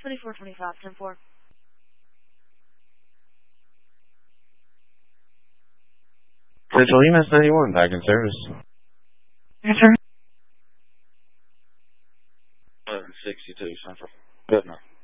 2425, 10-4. Central EMS 91, back in service. Yes, sir. 1162 Central. Good enough.